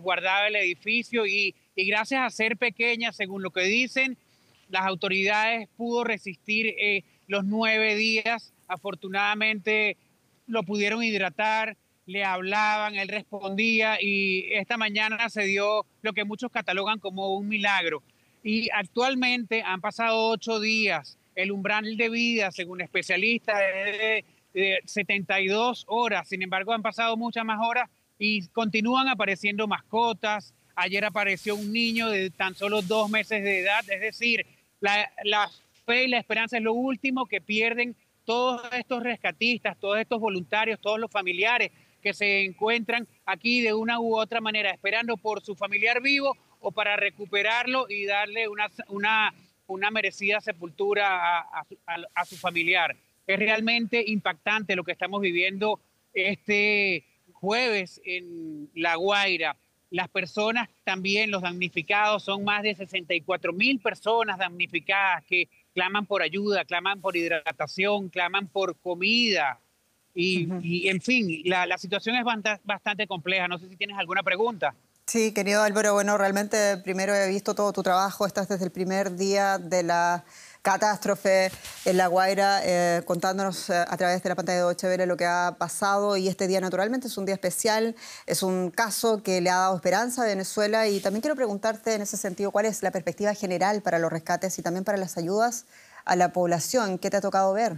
resguardaba el edificio y gracias a ser pequeña, según lo que dicen, las autoridades pudo resistir los 9 días. Afortunadamente lo pudieron hidratar, le hablaban, él respondía y esta mañana se dio lo que muchos catalogan como un milagro. Y actualmente han pasado 8 días. El umbral de vida, según especialistas, es de 72 horas. Sin embargo, han pasado muchas más horas y continúan apareciendo mascotas. Ayer apareció un niño de tan solo 2 meses de edad. Es decir, la fe y la esperanza es lo último que pierden todos estos rescatistas, todos estos voluntarios, todos los familiares que se encuentran aquí de una u otra manera, esperando por su familiar vivo o para recuperarlo y darle una merecida sepultura a su familiar. Es realmente impactante lo que estamos viviendo este jueves en La Guaira. Las personas también, los damnificados, son más de 64.000 personas damnificadas que claman por ayuda, claman por hidratación, claman por comida. Y en fin, la situación es bastante compleja. No sé si tienes alguna pregunta. Sí, querido Álvaro, bueno, realmente primero he visto todo tu trabajo, estás desde el primer día de la catástrofe en La Guaira, contándonos a través de la pantalla de Deutsche Welle lo que ha pasado, y este día naturalmente es un día especial, es un caso que le ha dado esperanza a Venezuela, y también quiero preguntarte en ese sentido cuál es la perspectiva general para los rescates y también para las ayudas a la población. ¿Qué te ha tocado ver?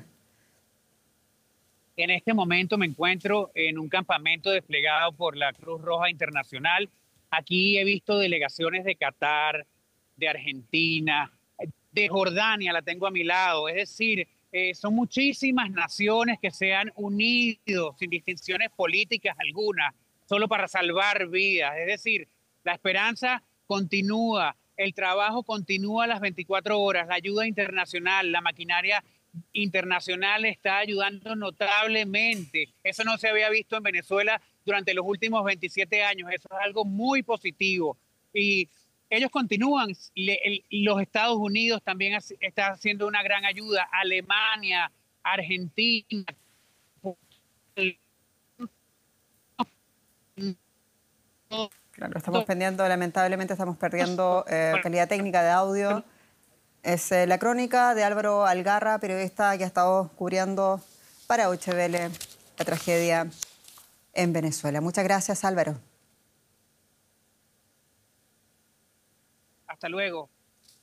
En este momento me encuentro en un campamento desplegado por la Cruz Roja Internacional. Aquí he visto delegaciones de Qatar, de Argentina, de Jordania, la tengo a mi lado. Es decir, son muchísimas naciones que se han unido sin distinciones políticas alguna, solo para salvar vidas. Es decir, la esperanza continúa, el trabajo continúa a las 24 horas, la ayuda internacional, la maquinaria internacional está ayudando notablemente. Eso no se había visto en Venezuela durante los últimos 27 años. Eso es algo muy positivo. Y ellos continúan. Los Estados Unidos también está haciendo una gran ayuda. Alemania, Argentina. Claro, estamos pendiendo, lamentablemente estamos perdiendo calidad técnica de audio. Es la crónica de Álvaro Algarra, periodista que ha estado cubriendo para Deutsche Welle la tragedia en Venezuela. Muchas gracias, Álvaro. Hasta luego.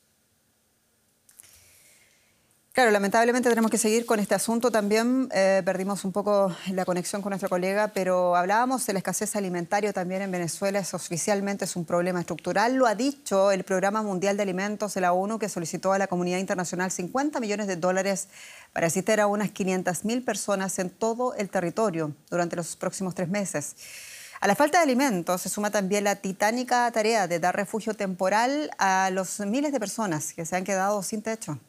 Claro, lamentablemente tenemos que seguir con este asunto. También perdimos un poco la conexión con nuestro colega, pero hablábamos de la escasez alimentaria también en Venezuela. Eso oficialmente es un problema estructural. Lo ha dicho el Programa Mundial de Alimentos de la ONU, que solicitó a la comunidad internacional 50 millones de dólares para asistir a unas 500.000 personas en todo el territorio durante los próximos 3 meses. A la falta de alimentos se suma también la titánica tarea de dar refugio temporal a los miles de personas que se han quedado sin techo.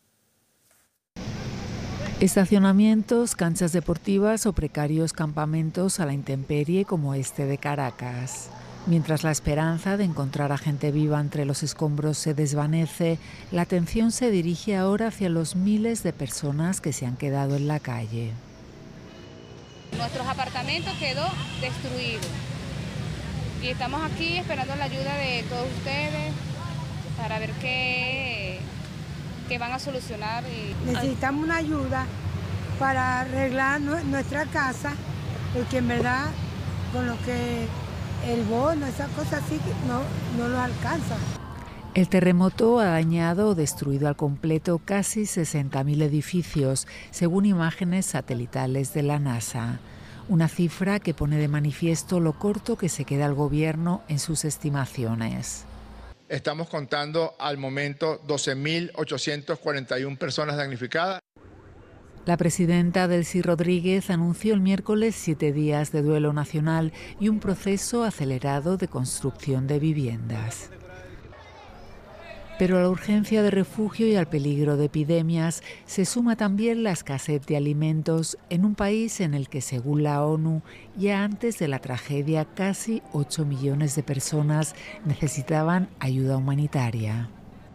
Estacionamientos, canchas deportivas o precarios campamentos a la intemperie como este de Caracas. Mientras la esperanza de encontrar a gente viva entre los escombros se desvanece, la atención se dirige ahora hacia los miles de personas que se han quedado en la calle. Nuestros apartamentos quedó destruido y estamos aquí esperando la ayuda de todos ustedes para ver qué van a solucionar. Necesitamos una ayuda para arreglar nuestra casa, porque en verdad con lo que el bono, esas cosas así, no lo alcanza. El terremoto ha dañado o destruido al completo casi 60.000 edificios, según imágenes satelitales de la NASA. Una cifra que pone de manifiesto lo corto que se queda el gobierno en sus estimaciones. Estamos contando al momento 12.841 personas damnificadas. La presidenta Delcy Rodríguez anunció el miércoles 7 días de duelo nacional y un proceso acelerado de construcción de viviendas. Pero a la urgencia de refugio y al peligro de epidemias se suma también la escasez de alimentos en un país en el que, según la ONU, ya antes de la tragedia casi 8 millones de personas necesitaban ayuda humanitaria.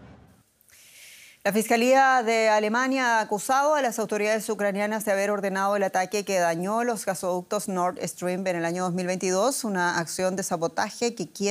La Fiscalía de Alemania ha acusado a las autoridades ucranianas de haber ordenado el ataque que dañó los gasoductos Nord Stream en el año 2022, una acción de sabotaje que quiere